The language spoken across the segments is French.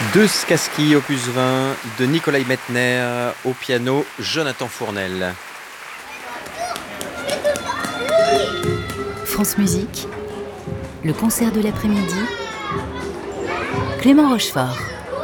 Deux Skaski, opus 20, de Nikolai Mettner, au piano, Jonathan Fournel. France Musique, le concert de l'après-midi, Clément Rochefort.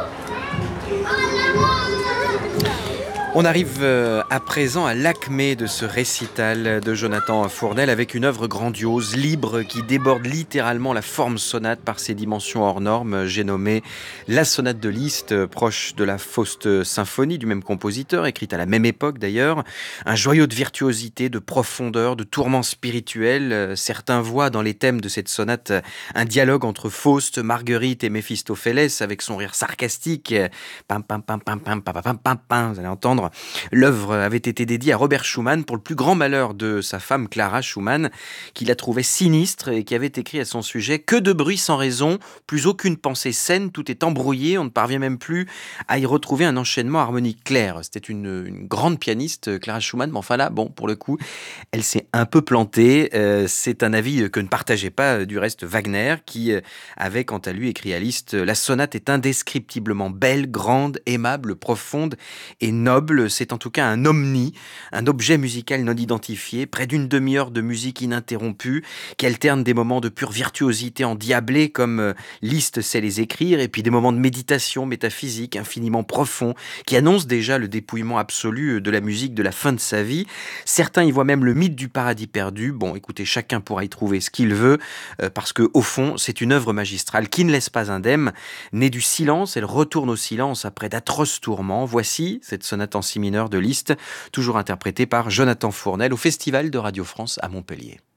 On arrive à présent à l'acmé de ce récital de Jonathan Fournel avec une œuvre grandiose, libre, qui déborde littéralement la forme sonate par ses dimensions hors normes. J'ai nommé la sonate de Liszt, proche de la Faust symphonie du même compositeur, écrite à la même époque d'ailleurs. Un joyau de virtuosité, de profondeur, de tourment spirituel. Certains voient dans les thèmes de cette sonate un dialogue entre Faust, Marguerite et Méphistophélès avec son rire sarcastique. Pam pam pam pam pam pam pam pam pam, vous allez entendre. L'œuvre avait été dédiée à Robert Schumann pour le plus grand malheur de sa femme Clara Schumann, qui la trouvait sinistre et qui avait écrit à son sujet: que de bruit sans raison, plus aucune pensée saine, tout est embrouillé, on ne parvient même plus à y retrouver un enchaînement harmonique clair. C'était une grande pianiste, Clara Schumann, mais enfin là, bon, pour le coup, elle s'est un peu plantée. C'est un avis que ne partageait pas du reste Wagner, qui avait quant à lui écrit à Liszt: la sonate est indescriptiblement belle, grande, aimable, profonde et noble. C'est en tout cas un omni, un objet musical non identifié, près d'une demi-heure de musique ininterrompue, qui alterne des moments de pure virtuosité endiablée comme Liszt sait les écrire, et puis des moments de méditation métaphysique infiniment profond, qui annoncent déjà le dépouillement absolu de la musique de la fin de sa vie. Certains y voient même le mythe du paradis perdu. Bon, écoutez, chacun pourra y trouver ce qu'il veut, parce que au fond, c'est une œuvre magistrale qui ne laisse pas indemne. Née du silence, elle retourne au silence après d'atroces tourments. Voici cette sonate en si mineur de Liszt, toujours interprétée par Jonathan Fournel au Festival de Radio France à Montpellier.